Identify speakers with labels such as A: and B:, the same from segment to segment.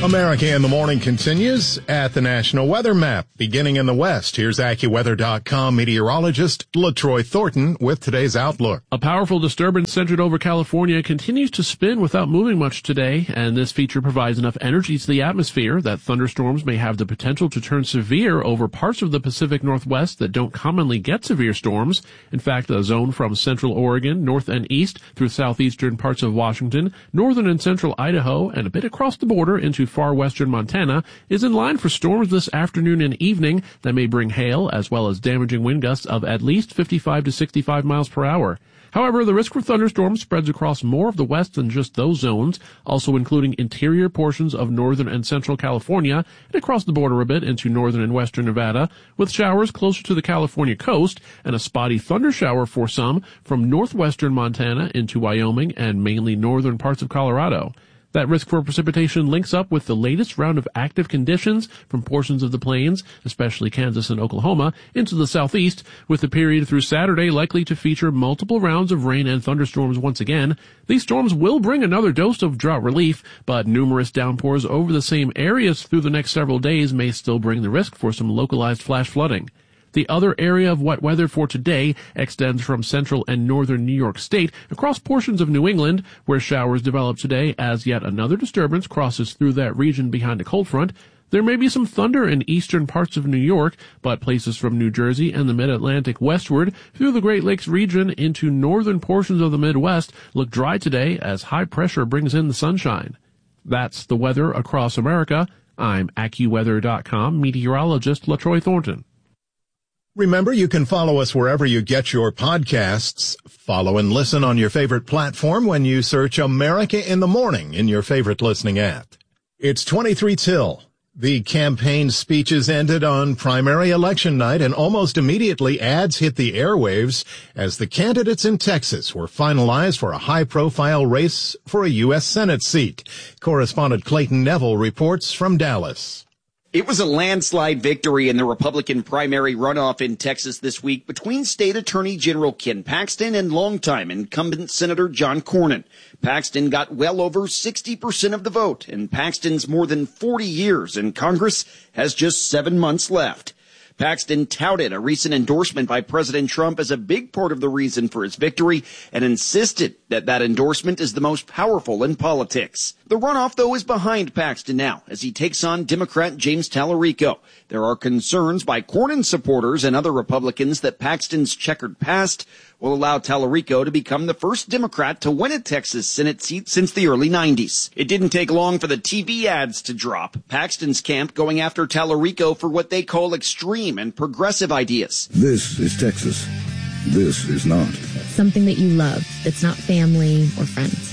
A: America in the Morning continues at the National Weather Map. Beginning in the west, here's AccuWeather.com meteorologist LaTroy Thornton with today's outlook.
B: A powerful disturbance centered over California continues to spin without moving much today, and this feature provides enough energy to the atmosphere that thunderstorms may have the potential to turn severe over parts of the Pacific Northwest that don't commonly get severe storms. In fact, a zone from central Oregon, north and east through southeastern parts of Washington, northern and central Idaho, and a bit across the border into far western Montana is in line for storms this afternoon and evening that may bring hail as well as damaging wind gusts of at least 55 to 65 miles per hour. However, the risk for thunderstorms spreads across more of the west than just those zones, also including interior portions of northern and central California and across the border a bit into northern and western Nevada, with showers closer to the California coast and a spotty thunder shower for some from northwestern Montana into Wyoming and mainly northern parts of Colorado. That risk for precipitation links up with the latest round of active conditions from portions of the plains, especially Kansas and Oklahoma, into the southeast, with the period through Saturday likely to feature multiple rounds of rain and thunderstorms once again. These storms will bring another dose of drought relief, but numerous downpours over the same areas through the next several days may still bring the risk for some localized flash flooding. The other area of wet weather for today extends from central and northern New York State across portions of New England, where showers develop today as yet another disturbance crosses through that region behind a cold front. There may be some thunder in eastern parts of New York, but places from New Jersey and the mid-Atlantic westward through the Great Lakes region into northern portions of the Midwest look dry today as high pressure brings in the sunshine. That's the weather across America. I'm AccuWeather.com meteorologist LaTroy Thornton.
A: Remember, you can follow us wherever you get your podcasts. Follow and listen on your favorite platform when you search America in the Morning in your favorite listening app. It's 23 till. The campaign speeches ended on primary election night, and almost immediately ads hit the airwaves as the candidates in Texas were finalized for a high-profile race for a U.S. Senate seat. Correspondent Clayton Neville reports from Dallas.
C: It was a landslide victory in the Republican primary runoff in Texas this week between State Attorney General Ken Paxton and longtime incumbent Senator John Cornyn. Paxton got well over 60% of the vote, and Paxton's more than 40 years in Congress has just 7 months left. Paxton touted a recent endorsement by President Trump as a big part of the reason for his victory and insisted that that endorsement is the most powerful in politics. The runoff, though, is behind Paxton now as he takes on Democrat James Tallarico. There are concerns by Cornyn supporters and other Republicans that Paxton's checkered past will allow Tallarico to become the first Democrat to win a Texas Senate seat since the early 90s. It didn't take long for the TV ads to drop. Paxton's camp going after Tallarico for what they call extreme and progressive ideas.
D: This is Texas. This is not.
E: Something that you love that's not family or friends.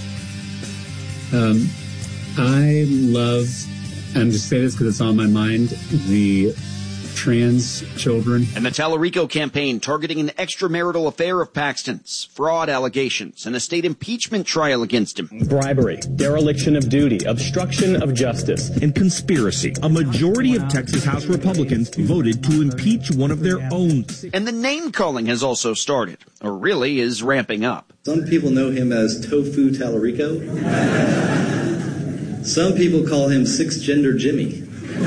F: I love, and just say this because it's on my mind, the trans children.
C: And the Tallarico campaign targeting an extramarital affair of Paxton's, fraud allegations, and a state impeachment trial against him.
G: Bribery, dereliction of duty, obstruction of justice,
H: and conspiracy. A majority of Texas House Republicans voted to impeach one of their own.
C: And the name-calling has also started, or really is ramping up.
I: Some people know him as Tofu Tallarico. Some people call him Six-Gender Jimmy.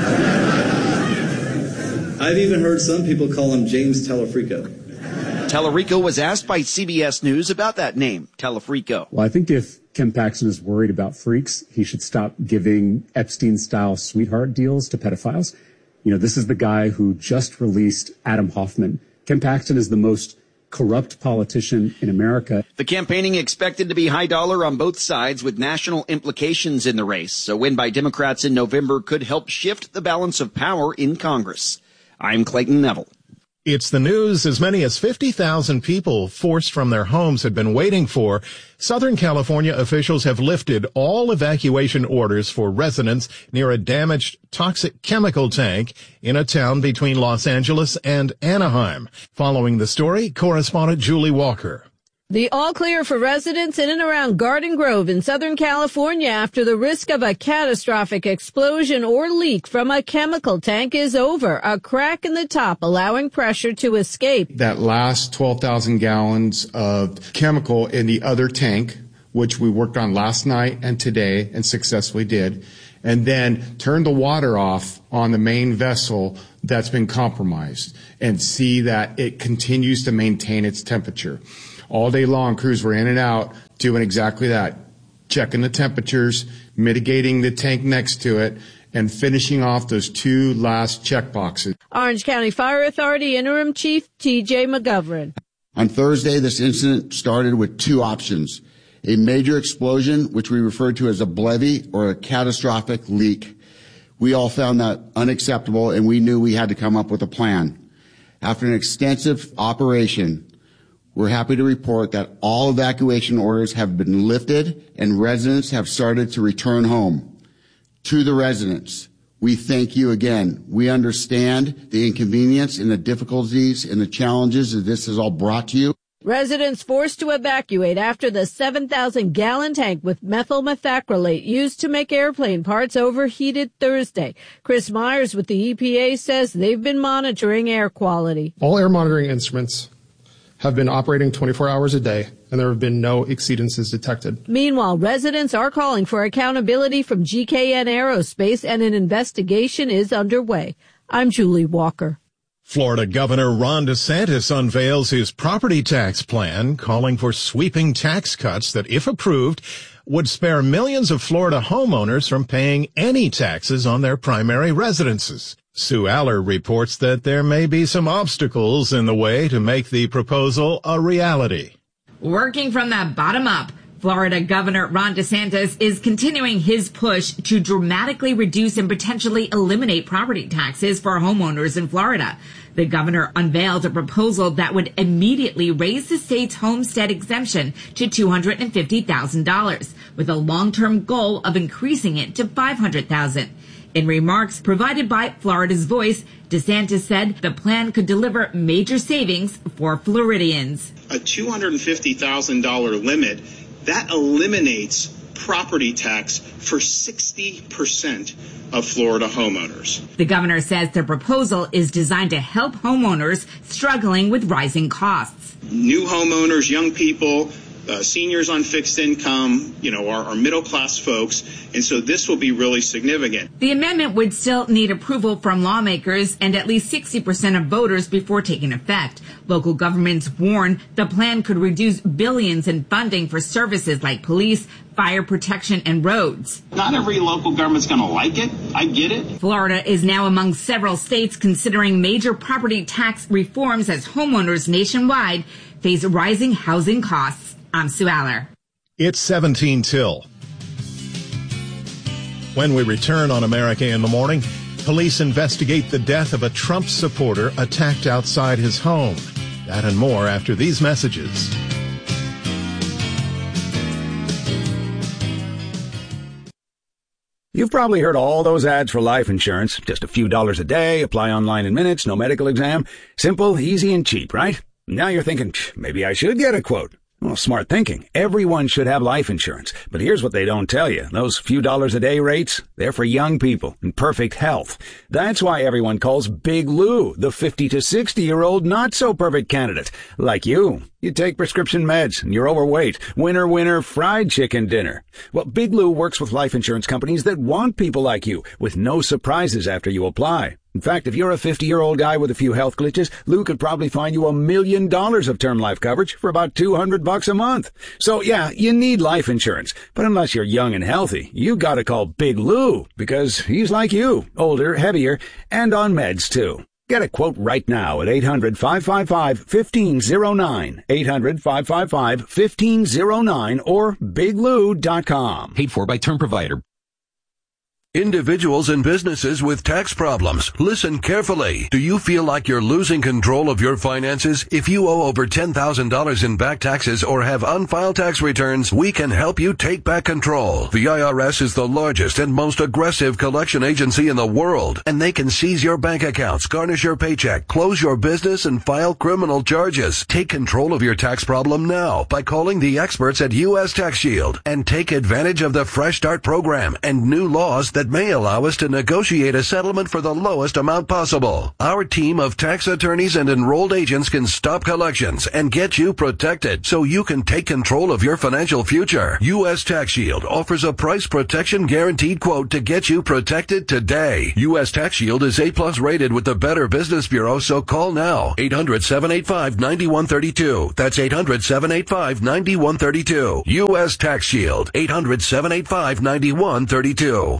I: I've even heard some people call him James Tallarico.
C: Tallarico was asked by CBS News about that name, Tallarico.
F: Well, I think if Ken Paxton is worried about freaks, he should stop giving Epstein-style sweetheart deals to pedophiles. You know, this is the guy who just released Adam Hoffman. Ken Paxton is the most corrupt politician in America.
C: The campaigning expected to be high dollar on both sides with national implications in the race. A win by Democrats in November could help shift the balance of power in Congress. I'm Clayton Neville.
A: It's the news as many as 50,000 people forced from their homes had been waiting for. Southern California officials have lifted all evacuation orders for residents near a damaged toxic chemical tank in a town between Los Angeles and Anaheim. Following the story, correspondent Julie Walker.
J: The all clear for residents in and around Garden Grove in Southern California after the risk of a catastrophic explosion or leak from a chemical tank is over. A crack in the top allowing pressure to escape.
K: That last 12,000 gallons of chemical in the other tank which we worked on last night and today and successfully did, and then turn the water off on the main vessel that's been compromised and see that it continues to maintain its temperature. All day long, crews were in and out doing exactly that, checking the temperatures, mitigating the tank next to it, and finishing off those 2 last check boxes.
J: Orange County Fire Authority Interim Chief T.J. McGovern.
L: On Thursday, this incident started with 2 options: a major explosion, which we referred to as a BLEVE, or a catastrophic leak. We all found that unacceptable, and we knew we had to come up with a plan. After an extensive operation, we're happy to report that all evacuation orders have been lifted and residents have started to return home. To the residents, we thank you again. We understand the inconvenience and the difficulties and the challenges that this has all brought to you.
J: Residents forced to evacuate after the 7,000-gallon tank with methyl methacrylate used to make airplane parts overheated Thursday. Chris Myers with the EPA says they've been monitoring air quality.
M: All air monitoring instruments have been operating 24 hours a day, and there have been no exceedances detected.
J: Meanwhile, residents are calling for accountability from GKN Aerospace, and an investigation is underway. I'm Julie Walker.
A: Florida Governor Ron DeSantis unveils his property tax plan, calling for sweeping tax cuts that, if approved, would spare millions of Florida homeowners from paying any taxes on their primary residences. Sue Aller reports that there may be some obstacles in the way to make the proposal a reality.
N: Working from the bottom up, Florida Governor Ron DeSantis is continuing his push to dramatically reduce and potentially eliminate property taxes for homeowners in Florida. The governor unveiled a proposal that would immediately raise the state's homestead exemption to $250,000, with a long-term goal of increasing it to $500,000. In remarks provided by Florida's Voice, DeSantis said the plan could deliver major savings for Floridians.
O: A $250,000 limit, that eliminates property tax for 60% of Florida homeowners.
N: The governor says the proposal is designed to help homeowners struggling with rising costs.
O: New homeowners, young people, seniors on fixed income, our middle-class folks, and so this will be really significant.
N: The amendment would still need approval from lawmakers and at least 60% of voters before taking effect. Local governments warn the plan could reduce billions in funding for services like police, fire protection, and roads.
O: Not every local government's going to like it. I get it.
N: Florida is now among several states considering major property tax reforms as homeowners nationwide face rising housing costs. I'm Sue Aller.
A: It's 17 till. When we return on America in the Morning, police investigate the death of a Trump supporter attacked outside his home. That and more after these messages.
P: You've probably heard all those ads for life insurance. Just a few dollars a day, apply online in minutes, no medical exam. Simple, easy, and cheap, right? Now you're thinking, maybe I should get a quote. Well, smart thinking. Everyone should have life insurance. But here's what they don't tell you. Those few dollars a day rates, they're for young people in perfect health. That's why everyone calls Big Lou the 50 to 60-year-old not-so-perfect candidate. Like you. You take prescription meds and you're overweight. Winner, winner, fried chicken dinner. Well, Big Lou works with life insurance companies that want people like you with no surprises after you apply. In fact, if you're a 50-year-old guy with a few health glitches, Lou could probably find you $1 million of term life coverage for about $200 a month. So yeah, you need life insurance. But unless you're young and healthy, you gotta call Big Lou because he's like you, older, heavier, and on meds too. Get a quote right now at 800-555-1509, 800-555-1509, or biglou.com.
Q: Paid for by term provider. Individuals and businesses with tax problems, listen carefully. Do you feel like you're losing control of your finances? If you owe over $10,000 in back taxes or have unfiled tax returns, we can help you take back control. The IRS is the largest and most aggressive collection agency in the world, and they can seize your bank accounts, garnish your paycheck, close your business, and file criminal charges. Take control of your tax problem now by calling the experts at U.S. Tax Shield and take advantage of the Fresh Start program and new laws that that may allow us to negotiate a settlement for the lowest amount possible. Our team of tax attorneys and enrolled agents can stop collections and get you protected so you can take control of your financial future. U.S. Tax Shield offers a price protection guaranteed quote to get you protected today. U.S. Tax Shield is A+ rated with the Better Business Bureau, so call now. 800-785-9132. That's 800-785-9132. U.S. Tax Shield. 800-785-9132.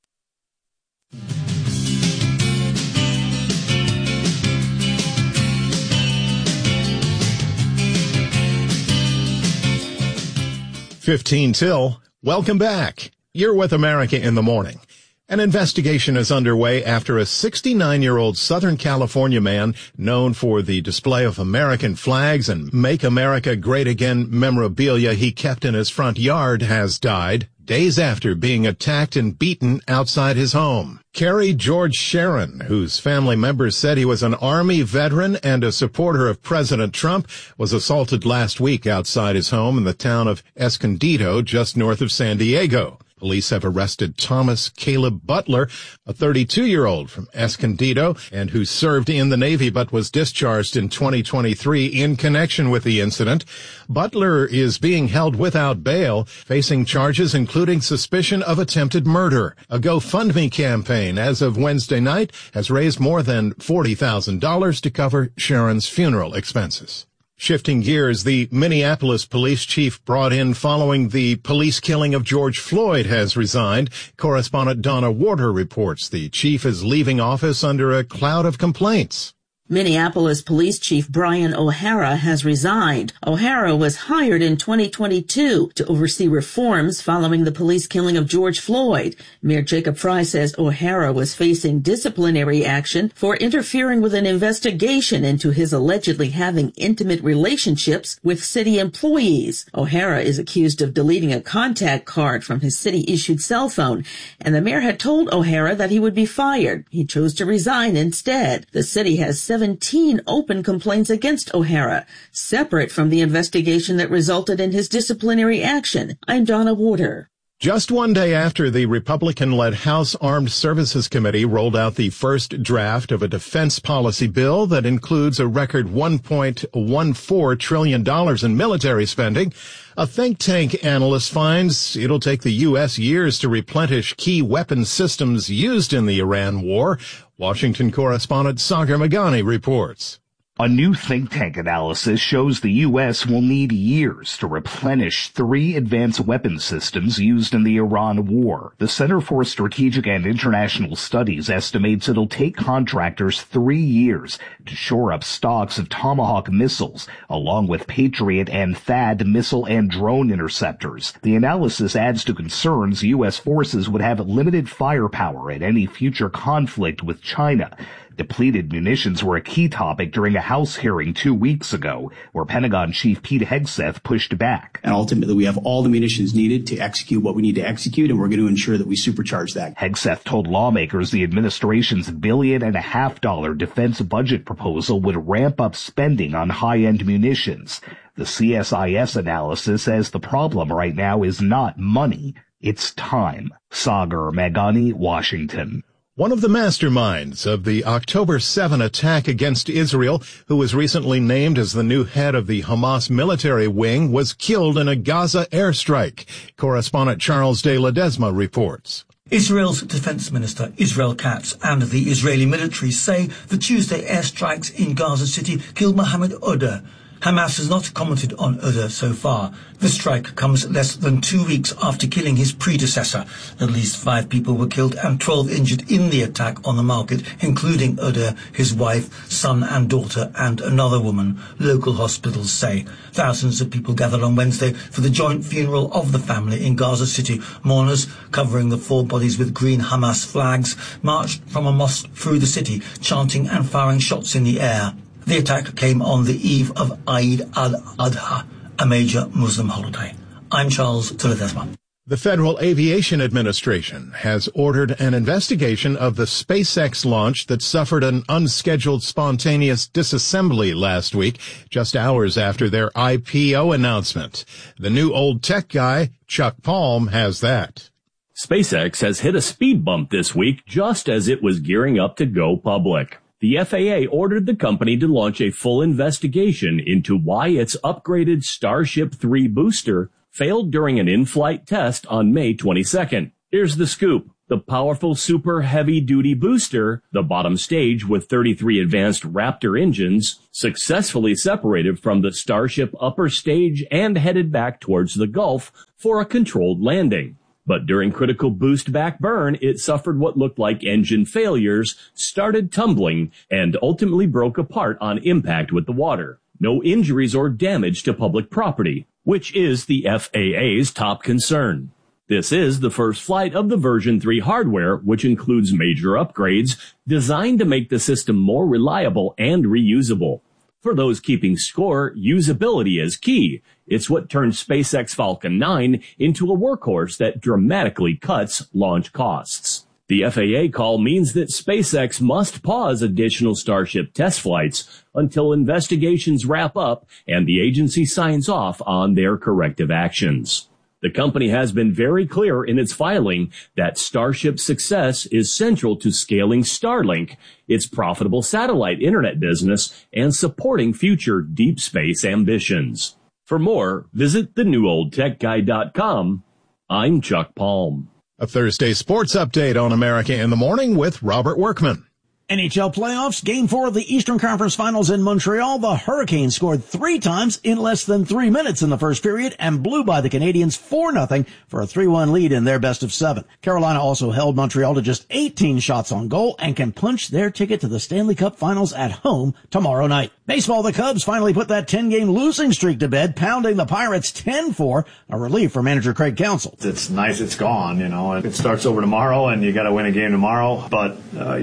A: "15 till. Welcome back. You're with America in the Morning. An investigation is underway after a 69-year-old Southern California man known for the display of American flags and Make America Great Again memorabilia he kept in his front yard has died days after being attacked and beaten outside his home. Kerry George Sharon, whose family members said he was an Army veteran and a supporter of President Trump, was assaulted last week outside his home in the town of Escondido, just north of San Diego. Police have arrested Thomas Caleb Butler, a 32-year-old from Escondido and who served in the Navy but was discharged in 2023 in connection with the incident. Butler is being held without bail, facing charges including suspicion of attempted murder. A GoFundMe campaign as of Wednesday night has raised more than $40,000 to cover Sharon's funeral expenses. Shifting gears, the Minneapolis police chief brought in following the police killing of George Floyd has resigned. Correspondent Donna Warder reports the chief is leaving office under a cloud of complaints.
R: Minneapolis Police Chief Brian O'Hara has resigned. O'Hara was hired in 2022 to oversee reforms following the police killing of George Floyd. Mayor Jacob Fry says O'Hara was facing disciplinary action for interfering with an investigation into his allegedly having intimate relationships with city employees. O'Hara is accused of deleting a contact card from his city-issued cell phone, and the mayor had told O'Hara that he would be fired. He chose to resign instead. The city has 17 open complaints against O'Hara, separate from the investigation that resulted in his disciplinary action. I'm Donna Warder.
A: Just one day after the Republican-led House Armed Services Committee rolled out the first draft of a defense policy bill that includes a record $1.14 trillion in military spending, a think tank analyst finds it'll take the U.S. years to replenish key weapon systems used in the Iran war. Washington correspondent Sagar Meghani reports.
S: A new think tank analysis shows the U.S. will need years to replenish 3 advanced weapon systems used in the Iran war. The Center for Strategic and International Studies estimates it'll take contractors 3 years to shore up stocks of Tomahawk missiles, along with Patriot and THAAD missile and drone interceptors. The analysis adds to concerns U.S. forces would have limited firepower in any future conflict with China. Depleted munitions were a key topic during a House hearing 2 weeks ago, where Pentagon Chief Pete Hegseth pushed back.
T: And ultimately, we have all the munitions needed to execute what we need to execute, and we're going to ensure that we supercharge that.
S: Hegseth told lawmakers the administration's $1.5 billion defense budget proposal would ramp up spending on high-end munitions. The CSIS analysis says the problem right now is not money, it's time. Sagar Meghani, Washington.
A: One of the masterminds of the October 7 attack against Israel, who was recently named as the new head of the Hamas military wing, was killed in a Gaza airstrike. Correspondent Charles de Ledesma reports.
U: Israel's Defense Minister Israel Katz and the Israeli military say the Tuesday airstrikes in Gaza City killed Mohammed Odeh. Hamas has not commented on Odeh so far. The strike comes less than 2 weeks after killing his predecessor. At least 5 people were killed and 12 injured in the attack on the market, including Odeh, his wife, son and daughter, and another woman, local hospitals say. Thousands of people gathered on Wednesday for the joint funeral of the family in Gaza City. Mourners, covering the 4 bodies with green Hamas flags, marched from a mosque through the city, chanting and firing shots in the air. The attack came on the eve of Eid al-Adha, a major Muslim holiday. I'm Charles de Ledesma.
A: The Federal Aviation Administration has ordered an investigation of the SpaceX launch that suffered an unscheduled spontaneous disassembly last week, just hours after their IPO announcement. The new old tech guy, Chuck Palm, has that.
B: SpaceX has hit a speed bump this week just as it was gearing up to go public. The FAA ordered the company to launch a full investigation into why its upgraded Starship 3 booster failed during an in-flight test on May 22nd. Here's the scoop. The powerful super heavy-duty booster, the bottom stage with 33 advanced Raptor engines, successfully separated from the Starship upper stage and headed back towards the Gulf for a controlled landing. But during critical boost back burn, it suffered what looked like engine failures, started tumbling, and ultimately broke apart on impact with the water. No injuries or damage to public property, which is the FAA's top concern. This is the first flight of the version 3 hardware, which includes major upgrades designed to make the system more reliable and reusable. For those keeping score, usability is key. It's what turned SpaceX Falcon 9 into a workhorse that dramatically cuts launch costs. The FAA call means that SpaceX must pause additional Starship test flights until investigations wrap up and the agency signs off on their corrective actions. The company has been very clear in its filing that Starship's success is central to scaling Starlink, its profitable satellite internet business, and supporting future deep space ambitions. For more, visit thenewoldtechguy.com. I'm Chuck Palm.
A: A Thursday sports update on America in the Morning with Robert Workman.
V: NHL playoffs, Game 4 of the Eastern Conference Finals in Montreal. The Hurricanes scored 3 times in less than 3 minutes in the first period and blew by the Canadiens 4-0 for a 3-1 lead in their best of 7. Carolina also held Montreal to just 18 shots on goal and can punch their ticket to the Stanley Cup Finals at home tomorrow night. Baseball, the Cubs finally put that 10-game losing streak to bed, pounding the Pirates 10-4, a relief for manager Craig Counsell.
W: It's nice it's gone, It starts over tomorrow, and you got to win a game tomorrow. But,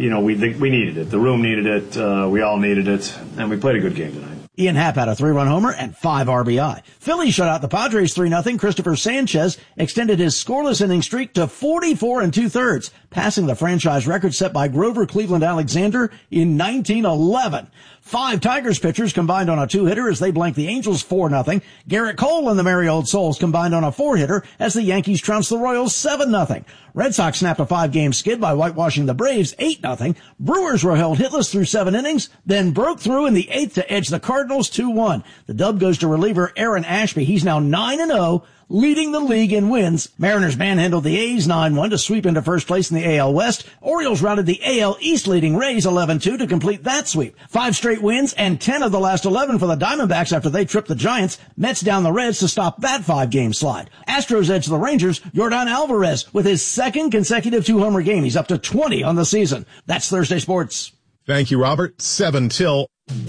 W: we needed it. The room needed it. We all needed it. And we played a good game tonight.
V: Ian Happ had a 3-run homer and 5 RBI. Phillies shut out the Padres 3-0. Christopher Sanchez extended his scoreless inning streak to 44 2/3, passing the franchise record set by Grover Cleveland Alexander in 1911. 5 Tigers pitchers combined on a 2-hitter as they blanked the Angels 4-0. Garrett Cole and the Merry Old Souls combined on a 4-hitter as the Yankees trounced the Royals 7-0. Red Sox snapped a 5-game skid by whitewashing the Braves 8-0. Brewers were held hitless through 7 innings, then broke through in the 8th to edge the Cardinals 2-1. The dub goes to reliever Aaron Ashby. He's now 9-0. Leading the league in wins. Mariners manhandled the A's 9-1 to sweep into first place in the AL West. Orioles routed the AL East leading Rays 11-2 to complete that sweep. 5 straight wins and 10 of the last 11 for the Diamondbacks after they tripped the Giants. Mets down the Reds to stop that 5-game slide. Astros edge the Rangers. Yordan Alvarez with his 2nd consecutive 2-homer game. He's up to 20 on the season. That's Thursday Sports.
A: Thank you, Robert. 7 till.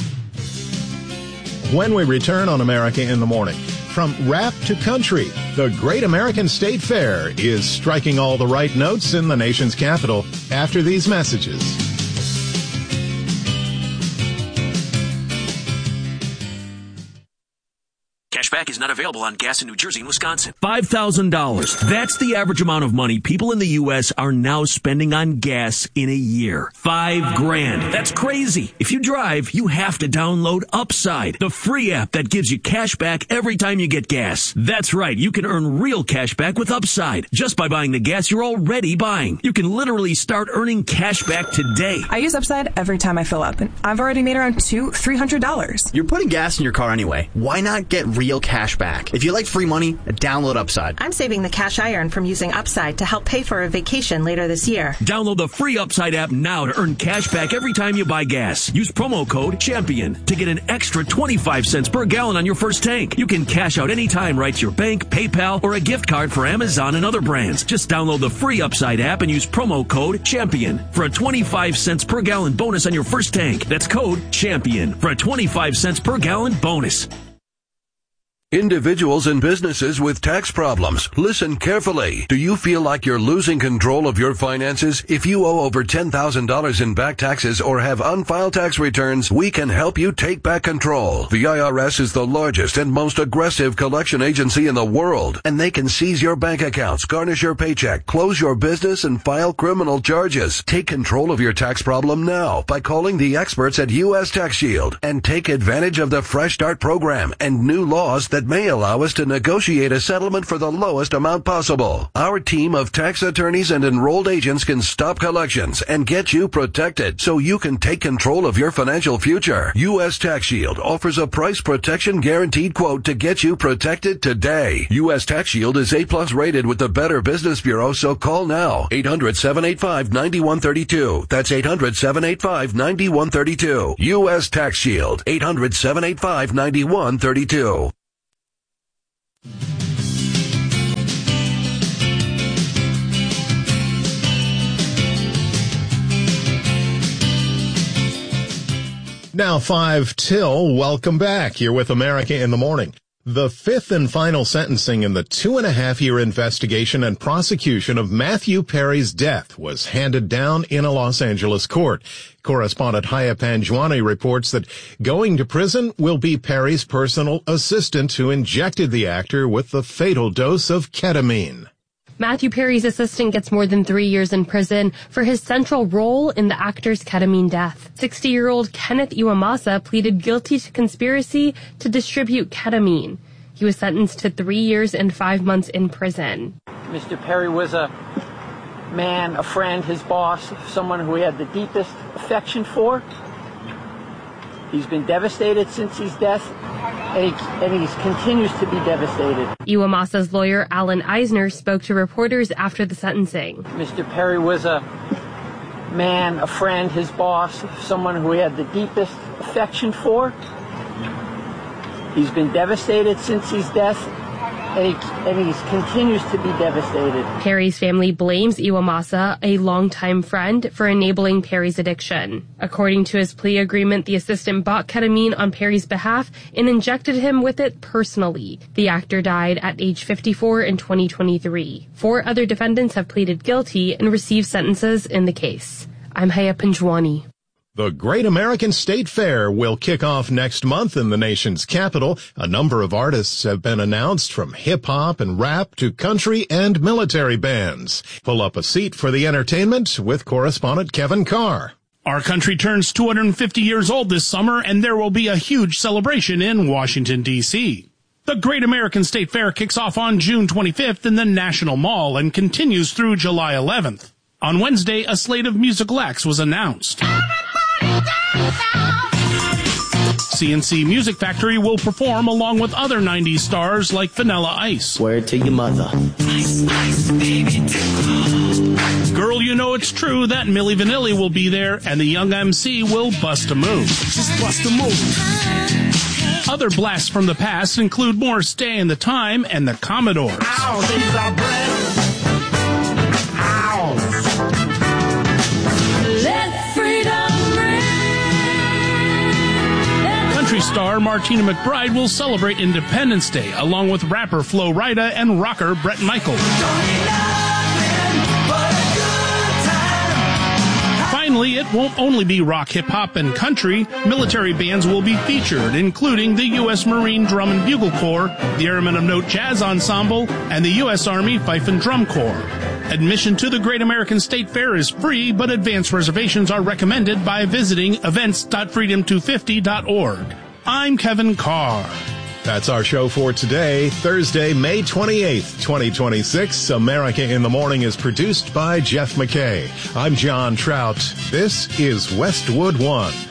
A: When we return on America in the Morning. From rap to country, the Great American State Fair is striking all the right notes in the nation's capital after these messages.
X: Cashback is not available on gas in New Jersey and Wisconsin.
H: $5,000. That's the average amount of money people in the U.S. are now spending on gas in a year. $5,000. That's crazy. If you drive, you have to download Upside, the free app that gives you cash back every time you get gas. That's right. You can earn real cash back with Upside just by buying the gas you're already buying. You can literally start earning cash back today.
Y: I use Upside every time I fill up, and I've already made around $300.
Z: You're putting gas in your car anyway. Why not get real cash back? If you like free money, download Upside.
Y: I'm saving the cash I earn from using Upside to help pay for a vacation later this year.
H: Download the free Upside app now to earn cash back every time you buy gas. Use promo code CHAMPION to get an extra 25 cents per gallon on your first tank. You can cash out anytime right to your bank, PayPal, or a gift card for Amazon and other brands. Just download the free Upside app and use promo code CHAMPION for a 25 cents per gallon bonus on your first tank. That's code CHAMPION for a 25 cents per gallon bonus.
Q: Individuals and businesses with tax problems, listen carefully. Do you feel like you're losing control of your finances? If you owe over $10,000 in back taxes or have unfiled tax returns, we can help you take back control. The IRS is the largest and most aggressive collection agency in the world, and they can seize your bank accounts, garnish your paycheck, close your business, and file criminal charges. Take control of your tax problem now by calling the experts at U.S. Tax Shield and take advantage of the Fresh Start program and new laws that that may allow us to negotiate a settlement for the lowest amount possible. Our team of tax attorneys and enrolled agents can stop collections and get you protected so you can take control of your financial future. U.S. Tax Shield offers a price protection guaranteed quote to get you protected today. U.S. Tax Shield is A+ rated with the Better Business Bureau, so call now. 800-785-9132. That's 800-785-9132. U.S. Tax Shield. 800-785-9132.
A: Now 5 till. Welcome back. You're with America in the Morning. The fifth and final sentencing in the 2.5-year investigation and prosecution of Matthew Perry's death was handed down in a Los Angeles court. Correspondent Haya Panjwani reports that going to prison will be Perry's personal assistant who injected the actor with the fatal dose of ketamine.
C: Matthew Perry's assistant gets more than 3 years in prison for his central role in the actor's ketamine death. 60-year-old Kenneth Iwamasa pleaded guilty to conspiracy to distribute ketamine. He was sentenced to 3 years and 5 months in prison.
D: Mr. Perry was a man, a friend, his boss, someone who he had the deepest affection for. He's been devastated since his death, and he continues to be devastated.
C: Iwamasa's lawyer, Alan Eisner, spoke to reporters after the sentencing.
D: Mr. Perry was a man, a friend, his boss, someone who he had the deepest affection for. He's been devastated since his death, and he continues to be devastated.
C: Perry's family blames Iwamasa, a longtime friend, for enabling Perry's addiction. According to his plea agreement, the assistant bought ketamine on Perry's behalf and injected him with it personally. The actor died at age 54 in 2023. 4 other defendants have pleaded guilty and received sentences in the case. I'm Haya Panjwani.
A: The Great American State Fair will kick off next month in the nation's capital. A number of artists have been announced, from hip-hop and rap to country and military bands. Pull up a seat for the entertainment with correspondent Kevin Carr.
E: Our country turns 250 years old this summer, and there will be a huge celebration in Washington, D.C. The Great American State Fair kicks off on June 25th in the National Mall and continues through July 11th. On Wednesday, a slate of musical acts was announced. CNC Music Factory will perform along with other 90s stars like Vanilla Ice.
F: Word to your mother. Ice, ice, baby,
E: Girl, You Know It's True, that Milli Vanilli will be there, and the Young MC will bust a move.
F: Just bust a move.
E: Other blasts from the past include Morris Day and the Time and the Commodores.
F: Ow, these are bread. Ow.
C: Let freedom ring.
E: Country star Martina McBride will celebrate Independence Day along with rapper Flo Rida and rocker Bret Michaels. Finally, it won't only be rock, hip-hop, and country. Military bands will be featured, including the U.S. Marine Drum and Bugle Corps, the Airmen of Note Jazz Ensemble, and the U.S. Army Fife and Drum Corps. Admission to the Great American State Fair is free, but advance reservations are recommended by visiting events.freedom250.org. I'm Kevin Carr.
A: That's our show for today, Thursday, May 28th, 2026. America in the Morning is produced by Jeff McKay. I'm John Trout. This is Westwood One.